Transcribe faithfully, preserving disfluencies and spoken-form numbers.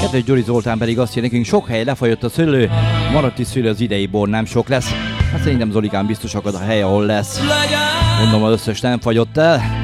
Kedves Gyuri Zoltán pedig azt írja nekünk, sok hely lefagyott a szőlő, maradt is szőlő, az idei bor nem sok lesz. Hát szerintem Zolikán biztos akad a hely, ahol lesz. Mondom, az összes nem fagyott el.